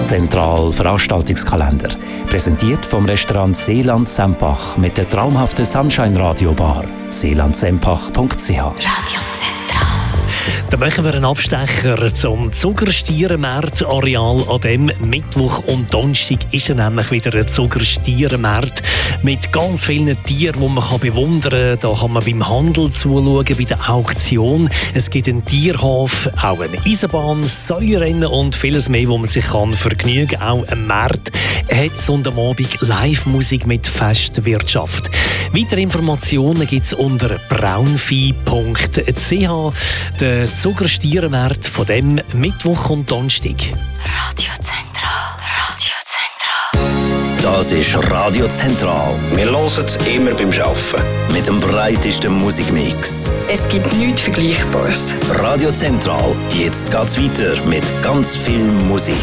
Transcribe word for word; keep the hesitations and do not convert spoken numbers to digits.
Zentral Veranstaltungskalender. Präsentiert vom Restaurant Seeland Sempach mit der traumhaften Sunshine Radio Bar. seeland sempach punkt c h. Radio Zentral. Dann machen wir einen Abstecher zum Zuckerstierenmarkt-Areal. An dem Mittwoch und Donnerstag ist er nämlich wieder ein Zuckerstierenmarkt mit ganz vielen Tieren, die man bewundern kann. Da kann man beim Handel zuschauen, bei der Auktion. Es gibt einen Tierhof, auch eine Eisenbahn, Säurerennen und vieles mehr, wo man sich kann vergnügen kann. Auch ein Markt hat es und am Abend Live-Musik mit Festwirtschaft. Weitere Informationen gibt es unter braunvieh punkt c h. Der Zuckerstierenmarkt von dem Mittwoch und Donnerstag. Radio Zentral. Radio Zentral. Das ist Radio Zentral. Wir hören es immer beim Arbeiten. Mit dem breitesten Musikmix. Es gibt nichts Vergleichbares. Radio Zentral. Jetzt geht's weiter mit ganz viel Musik.